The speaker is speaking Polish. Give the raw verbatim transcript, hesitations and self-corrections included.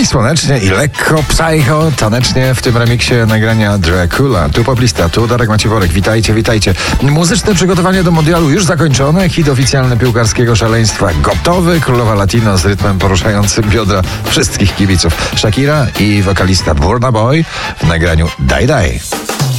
I słonecznie, i lekko, psycho, tanecznie w tym remiksie nagrania Dracula. Tu Poplista, tu Darek Macieworek. Witajcie, witajcie. Muzyczne przygotowanie do mundialu już zakończone. Hit oficjalny piłkarskiego szaleństwa gotowy. Królowa Latino z rytmem poruszającym biodra wszystkich kibiców. Shakira i wokalista Burna Boy w nagraniu Die Die.